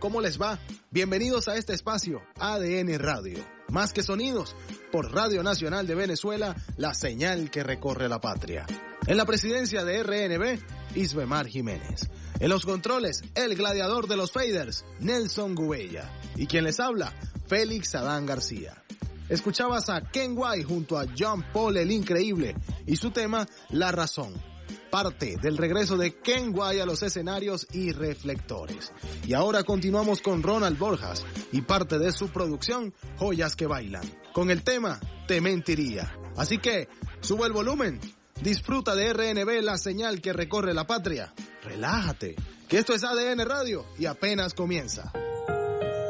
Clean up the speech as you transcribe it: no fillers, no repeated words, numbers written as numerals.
¿cómo les va? Bienvenidos a este espacio, ADN Radio. Más que sonidos, por Radio Nacional de Venezuela, la señal que recorre la patria. En la presidencia de RNB, Isbemar Jiménez. En los controles, el gladiador de los faders, Nelson Gubella. Y quien les habla, Félix Adán García. Escuchabas a Ken White junto a John Paul el Increíble y su tema La Razón. Parte del regreso de Ken White a los escenarios y reflectores. Y ahora continuamos con Ronald Borjas y parte de su producción Joyas que Bailan, con el tema Te Mentiría. Así que, sube el volumen, disfruta de RNB, la señal que recorre la patria. Relájate, que esto es ADN Radio y apenas comienza.